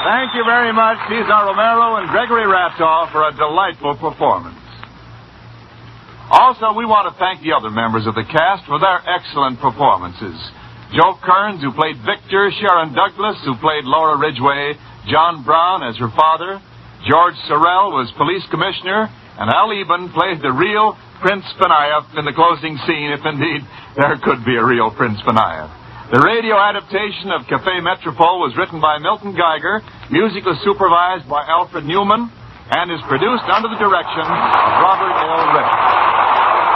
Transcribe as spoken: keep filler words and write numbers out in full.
Thank you very much, Cesar Romero and Gregory Ratoff, for a delightful performance. Also, we want to thank the other members of the cast for their excellent performances. Joe Kearns, who played Victor, Sharon Douglas, who played Laura Ridgway, John Brown as her father, George Sorrell was police commissioner, and Al Eben played the real Prince Benayev in the closing scene, if indeed there could be a real Prince Benayev. The radio adaptation of Café Metropole was written by Milton Geiger, music was supervised by Alfred Newman, and is produced under the direction of Robert L. Ritter.